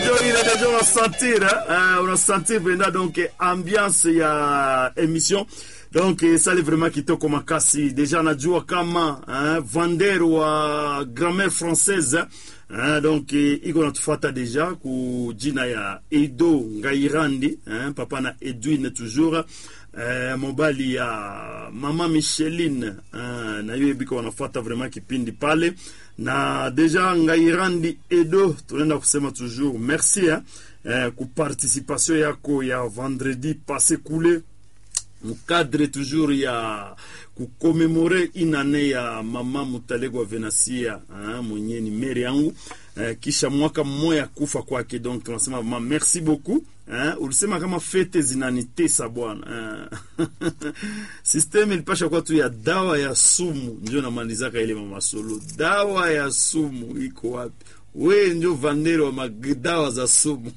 ile deja unasentir penda donc ambiance ya émission. Donc ça est vraiment kitoko makasi. Déjà najua kama vendeur wa grammaire française donc iko natufuata deja ku jina ya Edo Ngairandi papa na Edwin toujours mobali ya mama Micheline na yeye biko wanafuata vraiment kipindi pale na deja Ngairandi Edo tunaenda kusema toujours merci ku participation yako ya vendredi passé coulé mu cadre toujours ya kukomemore inane ya mama Mutalegwa Venasia mwenye ni mere yangu kisha mwaka mmoja kufa kwake. Donc tunasema mama merci beaucoup ulisema kama fete zinanitesa bwana system ilipasha kwa tu ya dawa ya sumu ndio namalizaka ile mama solo. Dawa ya sumu iko wapi? We ndio vandero wa magdawa za sumu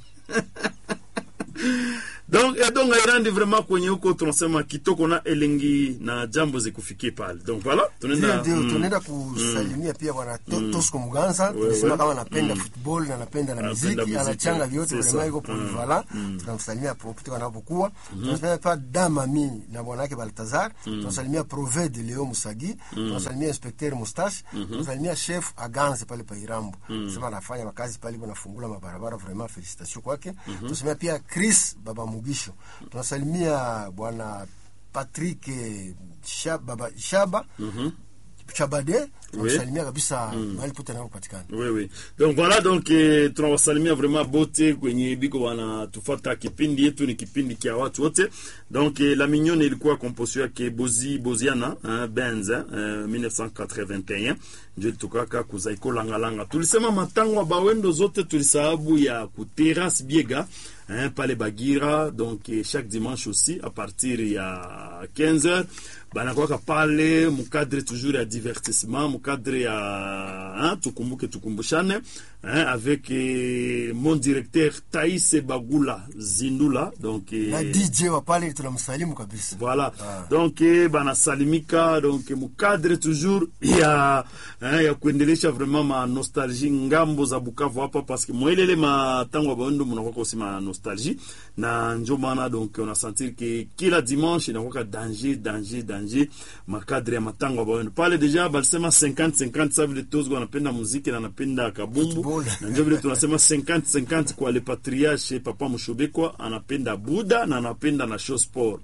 Donc Ngairandi vraiment kwenye huko tunasema kitoko na elengi na jambo zikufikie pale. Donc voilà, tunaenda kusalimia pia bwana Tosco Muganza, tunasema kama anapenda football na anapenda na muziki, anachanga vyote vraiment iko polyvalent. Tunamsalimia popote wanapokuwa. Tunasalimia pia Dama Mi na bwana yake Baltazar, tunasalimia Proved Leo Musagi, tunasalimia Inspecteur Mustache, tunasalimia Chef Aganze pale pa Irambo. Sema anafanya makazi pale anafungula mabarabara, vraiment félicitations kwake. Tunasalimia pia Chris Baba Mugisho. Tunasalimia bwana Patrick Shaba Chabade, tunasalimia kabisa mahali pote anapopatikana. Oui. Donc voilà, donc tunawasalimia vraiment bote kwenye biko wanatufuata. Kipindi yetu ni kipindi kia watu wote. Donc la mignonne ilikuwa composition yake Boziana Benz 1981 ndio tukaka kuzaiko langalanga. Tulisema matango bawendo zote tulisababu ya ku terrasse Biega pale Bagira. Donc chaque dimanche aussi à partir ya 15h banakwaka pale mukadre toujours ya divertissement, mukadre ya tukumbushane avec mon directeur Thaïs Bagula Zindula. Donc na DJ wa pale tunamsalimu kabisa. Voilà. Donc banasalimika donc mukadre toujours ya kuendelesha vraiment ma nostalgie ngambo za Bukavu hapa parce que mwelele matango baondo mnakuwa aussi ma nostalgie na njo maana donc on a senti que kila dimanche inakuwa danger makadre ya matango baondo pale deja balisema 50-50 ça vile tozo wanapenda muziki na napenda kabumbu na ndio vile tunasema 50-50 kwa le patriarche papa Mushobekwa anapenda Buda na anapenda na show sport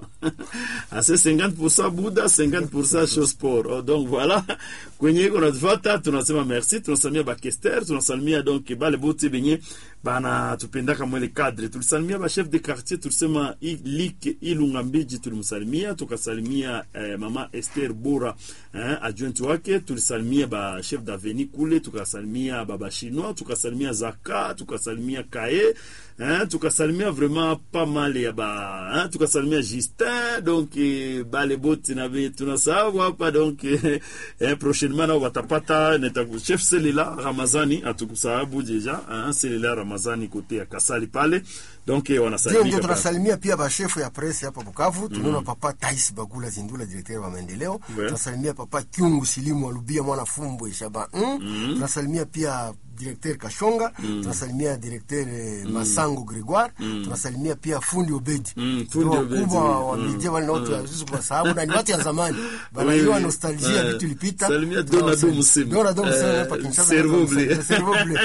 ase 50% Buda 50% show sport. Donc voilà kwenye kuna tufuata tunasema merci, tunasalimia Bakester, tunasalimia donc bale bote benye bana tupendaka mwele cadre, tulisalimia ba chef de quartier, tulisema Lik Ilungambiji tulimsalimia, tukasalimia mama Esther Bora adjoint wake, tulisalimia ba chef d'avenue kule, tukasalimia baba chinois, tukasalimia Zaka, tukasalimia Kae tukasalimia vraiment pas mal ya ba tukasalimia Justin. Donc bale bote na tunasahau hapa donc prochainement na watapata netaku chef Selila Ramazani atukusahabu deja Selila Ramazani kote ya Kasali pale. Donc wanasalimia ndio tunasalimia pia ba chef ya presse hapa Bukavu. Tunaona papa Tais Bagula Zindula directeur wa maendeleo. Tunasalimia papa Kyungu Silimu Alubia mwana Fumbo Ishaba. Tunasalimia pia directeur Kashonga, tunasalimia directeur Masango Gregoire, tunasalimia pia fundi Obedi. Fundi Obedi wa media wale wote kwa sababu na ni watu ya zamani bana nostalgia vitu vilipita. Salimia Donado Musemu hapa Kinshasa. Cerveau bleu.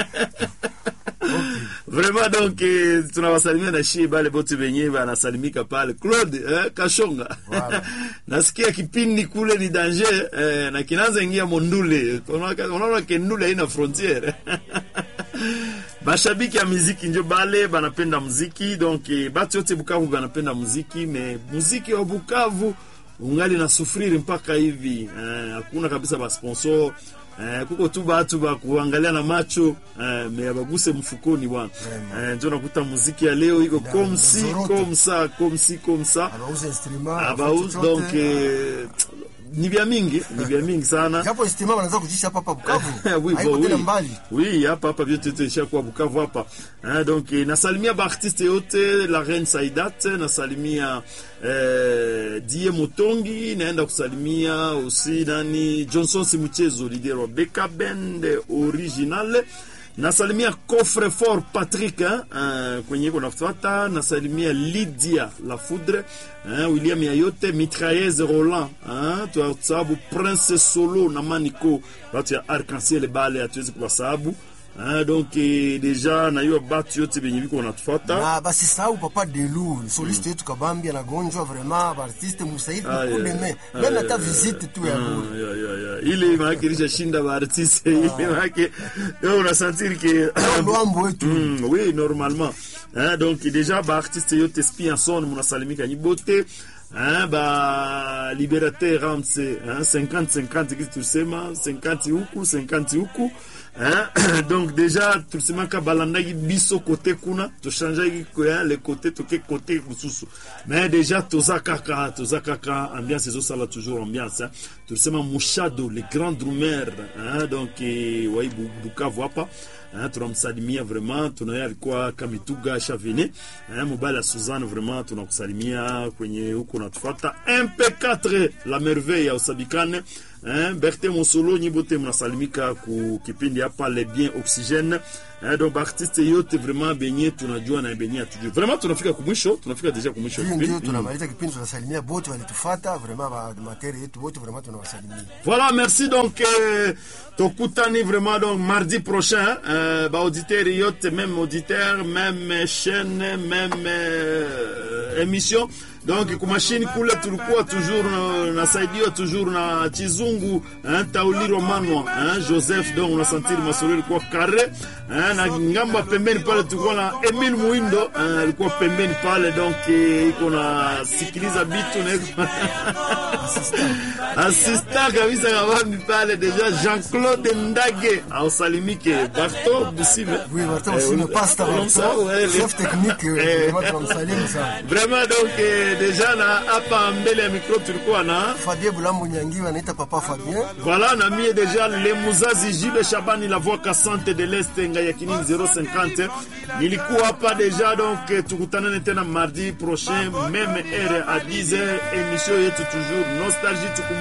Vraiment donc tunawasalimia na shi bale bote benye banasalimika pale Claude Kashonga. Voilà. Nasikia kipindi kule ni danger na kinaanza ingia Mondule. Unaona Kendule haina frontiere. Bashabiki ya muziki ndio bale banapenda muziki. Donc batu yote Bukavu banapenda muziki, mais muziki wa Bukavu ungali na sufriri mpaka hivi. Hakuna kabisa ba sponsor. Kuko tu batu ba kuangalia na macho me baguse mfukoni bwana. Ndio nakuta muziki ya leo iko comme ça abauze donc ni vya mingi sana. Hapo estima wanaanza kujisha hapa Bukavu. Haiko tena mbali. Oui, hapa vyote tuisha kwa Bukavu hapa. Donc nasalimia ba artiste yote, la Reine Saidat, nasalimia Die Motongi, naenda kusalimia aussi nani Johnson Simuchezo, leader wa Beka Band original. nasalimia Coffre-Fort Patrick kwenye iko nafuata, nasalimia Lydia La Foudre, William Yayote, Mitrailleuse Roland, tu sababu Prince Solo na Maniko watu ya Arc-en-Ciel bale hatuwezi kuwasababu. Donc déjà na hiyo batu yote benye biko wanatufuata. Na basi sababu Papa Delu soliste yetu Kabambi anagonjwa vraiment, artiste Musaid kudeme même hata visite tu ya ile makirisha shinda ba artiste ile maki on a sentir que Lwambo wetu oui normalement donc déjà ba artiste yote Spianson munasalimika nyibote ba Liberateur Ramsey 50-50 kitu tusema 50 huku 50 huku. Donc déjà tulisema ka balandaki biso côté kuna to changer le côté to ke côté kususu, mais déjà tozakaka ambiance zo sala toujours ambiance tulisema Mushado le grand drummer donc waibu Bukavu hapa tunamsalimia vraiment, tunaya alikuwa Kamituga Chavene mobile Suzanne vraiment tunakusalimia kwenye huko natufuata. MP4 la merveille ya Usabikane Berthe Mosolo nyibote mnasalimika ku kipindi hapa les bien oxygène. Donc artiste yote vraiment benye tunajua na benye atujue. Vraiment tunafika kumwisho, tunafika deja kumwisho kipindi. Ndio tunamaliza kipindi, tunasalimia bote walitufuata vraiment ba materi yetu bote vraiment tunawasalimia. Voilà, merci donc tokutani vraiment donc mardi prochain ba auditeur yote, même auditeur, même chaîne, même émission. Donc kumashini kule tulikuwa toujours nasaidiwa toujours na Chizungu Tauliro Manwa Joseph, donc on a senti masolo ilikuwa carré na ngamba pembeni pale tulikuwa na Emile Muindo alikuwa pembeni pale, donc iko na sikiliza bitu na assistant kabisa kabambi pale deja Jean-Claude Ndage au salimike Barto Busime. Oui, Barto Busime pasta chef technique vraiment. Donc déjà na hapa mbele ya micro tulikuwa na Fabien Bulambo Nyangiwa anaita Papa Fabien. Voilà, na mie déjà le Muzazi Jibe Shabani la voix cassante de l'Est ngaya kinini 050. Nilikuwa hapa déjà, donc tukutane tena mardi prochain même heure à 10h, émission yetu toujours nostalgie